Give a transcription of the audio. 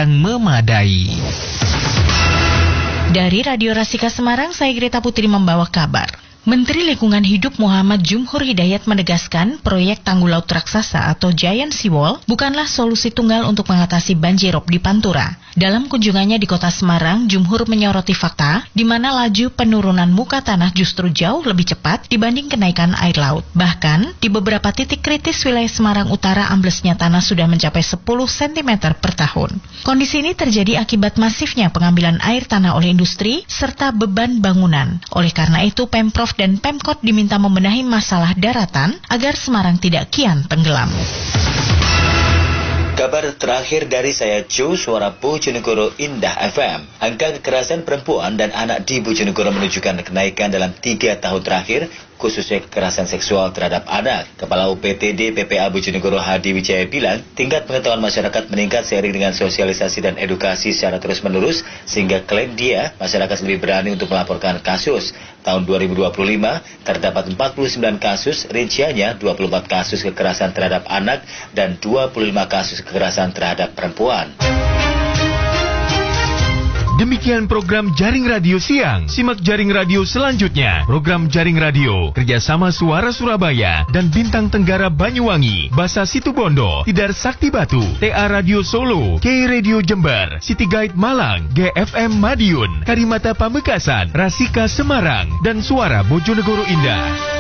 yang memadai. Dari Radio Rasika Semarang, saya Greta Putri membawa kabar. Menteri Lingkungan Hidup Muhammad Jumhur Hidayat menegaskan proyek tanggul laut raksasa atau Giant Seawall bukanlah solusi tunggal untuk mengatasi banjirop di Pantura. Dalam kunjungannya di kota Semarang, Jumhur menyoroti fakta di mana laju penurunan muka tanah justru jauh lebih cepat dibanding kenaikan air laut. Bahkan, di beberapa titik kritis wilayah Semarang Utara amblesnya tanah sudah mencapai 10 cm per tahun. Kondisi ini terjadi akibat masifnya pengambilan air tanah oleh industri serta beban bangunan. Oleh karena itu, Pemprov dan Pemkot diminta membenahi masalah daratan agar Semarang tidak kian tenggelam. Kabar terakhir dari saya, Joe, suara Bojonegoro Indah FM. Angka kekerasan perempuan dan anak di Bojonegoro menunjukkan kenaikan dalam 3 tahun terakhir, khususnya kekerasan seksual terhadap anak. Kepala UPTD PPA Bojonegoro Hadi Wijaya bilang, tingkat pengetahuan masyarakat meningkat seiring dengan sosialisasi dan edukasi secara terus-menerus, sehingga klaim dia, masyarakat lebih berani untuk melaporkan kasus. Tahun 2025, terdapat 49 kasus, rinciannya 24 kasus kekerasan terhadap anak dan 25 kasus kekerasan terhadap perempuan. Demikian program Jaring Radio Siang. Simak Jaring Radio selanjutnya. Program Jaring Radio kerjasama Suara Surabaya dan Bintang Tenggara Banyuwangi, Basa Situbondo, Tidar Sakti Batu, TA Radio Solo, K Radio Jember, City Guide Malang, GFM Madiun, Karimata Pamekasan, Rasika Semarang, dan Suara Bojonegoro Indah.